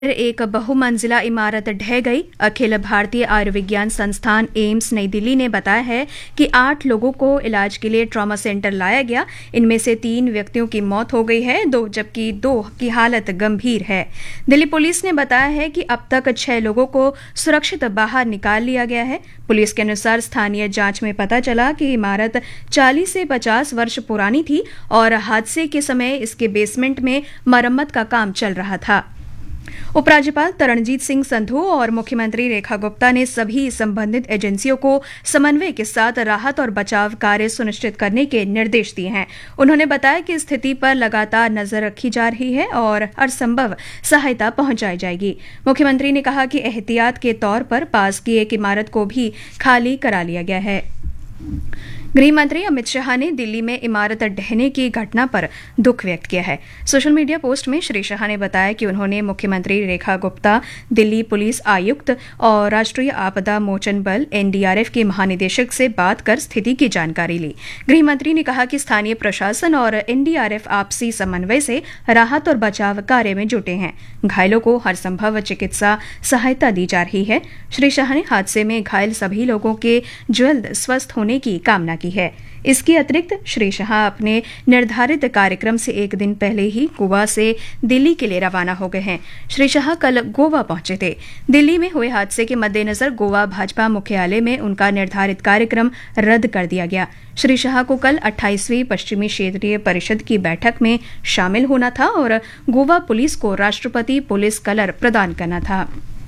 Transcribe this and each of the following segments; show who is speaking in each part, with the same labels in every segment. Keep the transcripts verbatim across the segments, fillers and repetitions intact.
Speaker 1: एक बहुमंजिला इमारत ढह गई। अखिल भारतीय आयुर्विज्ञान संस्थान एम्स नई दिल्ली ने बताया है कि आठ लोगों को इलाज के लिए ट्रॉमा सेंटर लाया गया। इनमें से तीन व्यक्तियों की मौत हो गई है, दो जबकि दो की हालत गंभीर है। दिल्ली पुलिस ने बताया है कि अब तक छह लोगों को सुरक्षित बाहर निकाल लिया गया है। पुलिस के अनुसार स्थानीय जांच में पता चला कि इमारत चालीस से पचास वर्ष पुरानी थी और हादसे के समय इसके बेसमेंट में मरम्मत का काम चल रहा था। उपराज्यपाल तरणजीत सिंह संधू और मुख्यमंत्री रेखा गुप्ता ने सभी संबंधित एजेंसियों को समन्वय के साथ राहत और बचाव कार्य सुनिश्चित करने के निर्देश दिए हैं। उन्होंने बताया कि स्थिति पर लगातार नजर रखी जा रही है और हर संभव सहायता पहुंचाई जाएगी। मुख्यमंत्री ने कहा कि एहतियात के तौर पर पास की एक इमारत को भी खाली करा लिया गया है। गृह मंत्री अमित शाह ने दिल्ली में इमारत ढहने की घटना पर दुख व्यक्त किया है। सोशल मीडिया पोस्ट में श्री शाह ने बताया कि उन्होंने मुख्यमंत्री रेखा गुप्ता, दिल्ली पुलिस आयुक्त और राष्ट्रीय आपदा मोचन बल एनडीआरएफ के महानिदेशक से बात कर स्थिति की जानकारी ली। गृह मंत्री ने कहा कि स्थानीय प्रशासन और एनडीआरएफ आपसी समन्वय से राहत और बचाव कार्य में जुटे हैं। घायलों को हर संभव चिकित्सा सहायता दी जा रही है। श्री शाह ने हादसे में घायल सभी लोगों के जल्द स्वस्थ होने की कामना की है। इसके अतिरिक्त श्री शाह अपने निर्धारित कार्यक्रम से एक दिन पहले ही गोवा से दिल्ली के लिए रवाना हो गए हैं। श्री शाह कल गोवा पहुंचे थे। दिल्ली में हुए हादसे के मद्देनजर गोवा भाजपा मुख्यालय में उनका निर्धारित कार्यक्रम रद्द कर दिया गया। श्री शाह को कल अट्ठाईसवीं पश्चिमी क्षेत्रीय परिषद की बैठक में शामिल होना था और गोवा पुलिस को राष्ट्रपति पुलिस कलर प्रदान करना था।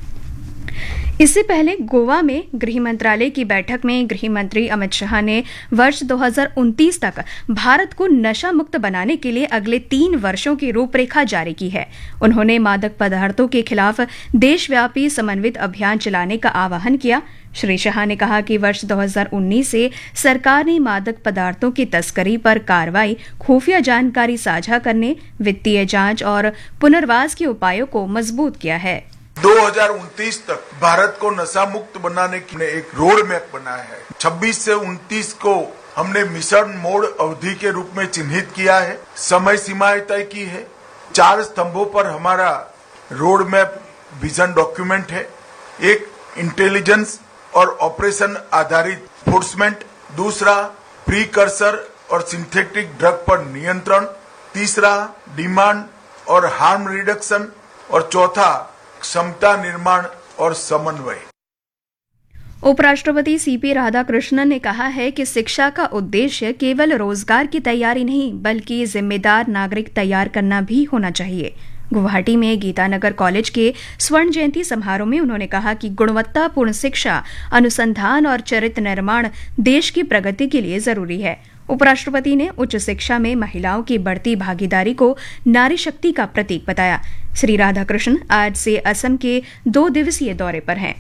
Speaker 1: इससे पहले गोवा में गृह मंत्रालय की बैठक में गृह मंत्री अमित शाह ने वर्ष दो हज़ार उनतीस तक भारत को नशा मुक्त बनाने के लिए अगले तीन वर्षों की रूपरेखा जारी की है। उन्होंने मादक पदार्थों के खिलाफ देशव्यापी समन्वित अभियान चलाने का आह्वान किया। श्री शाह ने कहा कि वर्ष दो हज़ार उन्नीस से सरकार ने मादक पदार्थों की तस्करी पर कार्रवाई, खुफिया जानकारी साझा करने, वित्तीय जांच और पुनर्वास के उपायों को मजबूत किया है।
Speaker 2: दो हज़ार उनतीस तक भारत को नशा मुक्त बनाने की एक रोड मैप बनाया है। छब्बीस से उनतीस को हमने मिशन मोड अवधि के रूप में चिन्हित किया है, समय सीमाएं तय की है। चार स्तंभों पर हमारा रोड मैप विजन डॉक्यूमेंट है। एक इंटेलिजेंस और ऑपरेशन आधारित एनफोर्समेंट, दूसरा प्रीकर्सर और सिंथेटिक ड्रग पर नियंत्रण, तीसरा डिमांड और हार्म रिडक्शन और चौथा क्षमता निर्माण और समन्वय।
Speaker 1: उपराष्ट्रपति सीपी राधाकृष्णन ने कहा है कि शिक्षा का उद्देश्य केवल रोजगार की तैयारी नहीं बल्कि जिम्मेदार नागरिक तैयार करना भी होना चाहिए। गुवाहाटी में गीतानगर कॉलेज के स्वर्ण जयंती समारोह में उन्होंने कहा कि गुणवत्तापूर्ण शिक्षा, अनुसंधान और चरित्र निर्माण देश की प्रगति के लिए जरूरी है। उपराष्ट्रपति ने उच्च शिक्षा में महिलाओं की बढ़ती भागीदारी को नारी शक्ति का प्रतीक बताया। श्री राधाकृष्णन आज से असम के दो दिवसीय दौरे पर हैं।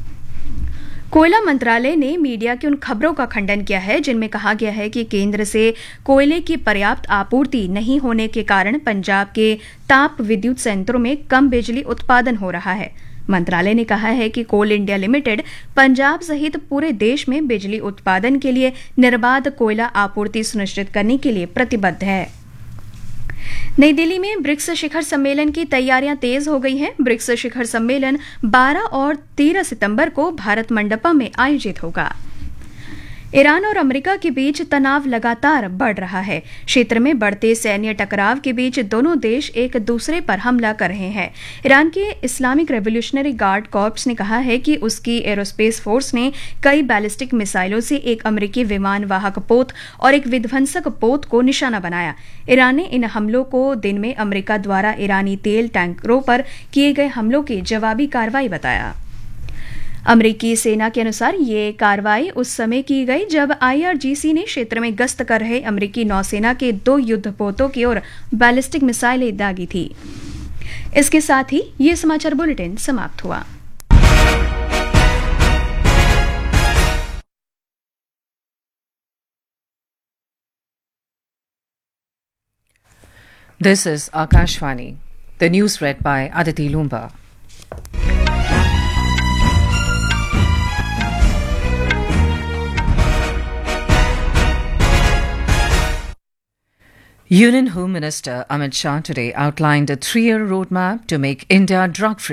Speaker 1: कोयला मंत्रालय ने मीडिया की उन खबरों का खंडन किया है जिनमें कहा गया है कि केंद्र से कोयले की पर्याप्त आपूर्ति नहीं होने के कारण पंजाब के ताप विद्युत संयंत्रों में कम बिजली उत्पादन हो रहा है। मंत्रालय ने कहा है कि कोल इंडिया लिमिटेड पंजाब सहित पूरे देश में बिजली उत्पादन के लिए निर्बाध कोयला आपूर्ति सुनिश्चित करने के लिए प्रतिबद्ध है। नई दिल्ली में ब्रिक्स शिखर सम्मेलन की तैयारियां तेज हो गई हैं। ब्रिक्स शिखर सम्मेलन बारह और तेरह सितंबर को भारत मंडपम में आयोजित होगा। ईरान और अमेरिका के बीच तनाव लगातार बढ़ रहा है। क्षेत्र में बढ़ते सैन्य टकराव के बीच दोनों देश एक दूसरे पर हमला कर रहे हैं। ईरान के इस्लामिक रेवोल्यूशनरी गार्ड कॉर्प्स ने कहा है कि उसकी एरोस्पेस फोर्स ने कई बैलिस्टिक मिसाइलों से एक अमेरिकी विमान वाहक पोत और एक विध्वंसक पोत को निशाना बनाया। ईरान ने इन हमलों को दिन में अमेरिका द्वारा ईरानी तेल टैंकरों पर किए गए हमलों की जवाबी कार्रवाई बताया। अमेरिकी सेना के अनुसार ये कार्रवाई उस समय की गई जब आईआरजीसी ने क्षेत्र में गश्त कर रहे अमेरिकी नौसेना के दो युद्धपोतों की ओर बैलिस्टिक मिसाइलें दागी थी। इसके साथ ही ये समाचार बुलेटिन समाप्त हुआ।
Speaker 3: This is Akashvani. The news read by Aditi Lumba. Union Home Minister Amit Shah today outlined a three-year roadmap to make India drug-free.